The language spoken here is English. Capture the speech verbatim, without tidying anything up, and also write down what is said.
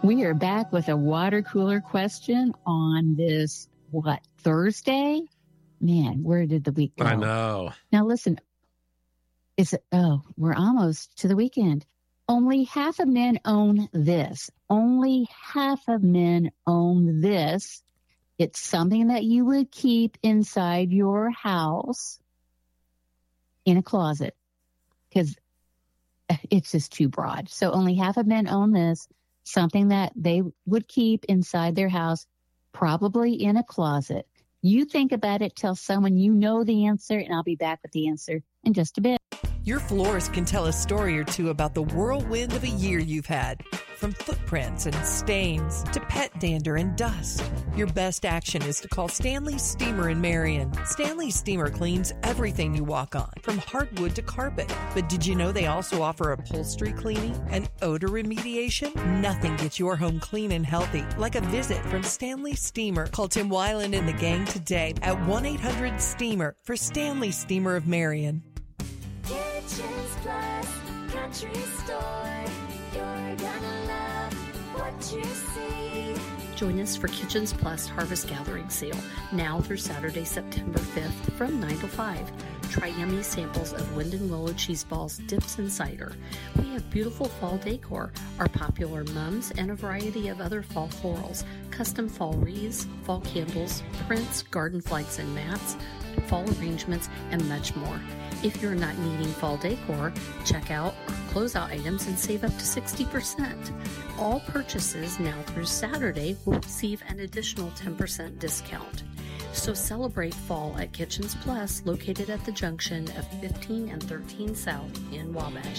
We are back with a water cooler question on this, what, Thursday? Man, where did the week go? I know. Now, listen, is it, oh, we're almost to the weekend. Only half of men own this. Only half of men own this. It's something that you would keep inside your house in a closet because it's just too broad. So only half of men own this. Something that they would keep inside their house, probably in a closet. You think about it, tell someone you know the answer, and I'll be back with the answer in just a bit. Your floors can tell a story or two about the whirlwind of a year you've had. From footprints and stains to pet dander and dust. Your best action is to call Stanley Steamer in Marion. Stanley Steamer cleans everything you walk on, from hardwood to carpet. But did you know they also offer upholstery cleaning and odor remediation? Nothing gets your home clean and healthy like a visit from Stanley Steamer. Call Tim Weiland and the gang today at one eight hundred steamer for Stanley Steamer of Marion. Kitchens Plus Country Store. You're gonna love what you see. Join us for Kitchens Plus Harvest Gathering Sale, now through Saturday, September fifth from nine to five. Try yummy samples of Wind and Willow cheese balls, dips, and cider. We have beautiful fall decor, our popular mums, and a variety of other fall florals, custom fall wreaths, fall candles, prints, garden flags and mats, fall arrangements, and much more. If you're not needing fall decor, check out our closeout items and save up to sixty percent. All purchases now through Saturday will receive an additional ten percent discount. So celebrate fall at Kitchens Plus, located at the junction of fifteen and thirteen South in Wabash.